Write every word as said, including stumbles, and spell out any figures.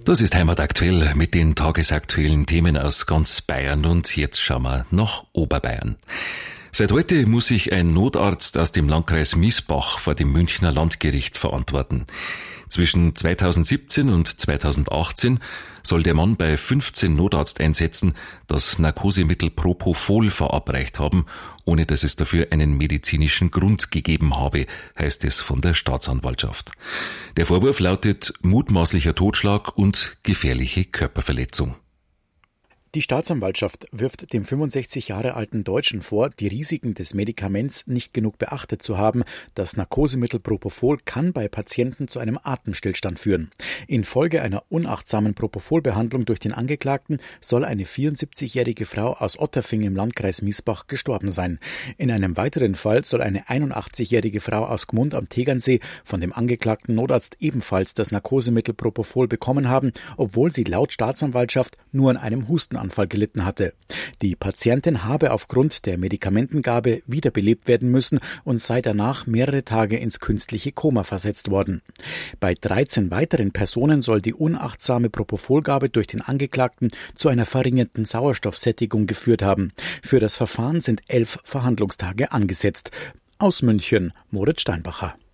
Das ist Heimat aktuell mit den tagesaktuellen Themen aus ganz Bayern, und jetzt schauen wir nach Oberbayern. Seit heute muss sich ein Notarzt aus dem Landkreis Miesbach vor dem Münchner Landgericht verantworten. Zwischen zweitausendsiebzehn und zweitausendachtzehn soll der Mann bei fünfzehn Notarzteinsätzen das Narkosemittel Propofol verabreicht haben, ohne dass es dafür einen medizinischen Grund gegeben habe, heißt es von der Staatsanwaltschaft. Der Vorwurf lautet mutmaßlicher Totschlag und gefährliche Körperverletzung. Die Staatsanwaltschaft wirft dem fünfundsechzig Jahre alten Deutschen vor, die Risiken des Medikaments nicht genug beachtet zu haben. Das Narkosemittel Propofol kann bei Patienten zu einem Atemstillstand führen. Infolge einer unachtsamen Propofol-Behandlung durch den Angeklagten soll eine vierundsiebzigjährige Frau aus Otterfing im Landkreis Miesbach gestorben sein. In einem weiteren Fall soll eine einundachtzigjährige Frau aus Gmund am Tegernsee von dem angeklagten Notarzt ebenfalls das Narkosemittel Propofol bekommen haben, obwohl sie laut Staatsanwaltschaft nur an einem Hustenanfall gelitten hatte. Die Patientin habe aufgrund der Medikamentengabe wiederbelebt werden müssen und sei danach mehrere Tage ins künstliche Koma versetzt worden. Bei dreizehn weiteren Personen soll die unachtsame Propofolgabe durch den Angeklagten zu einer verringerten Sauerstoffsättigung geführt haben. Für das Verfahren sind elf Verhandlungstage angesetzt. Aus München, Moritz Steinbacher.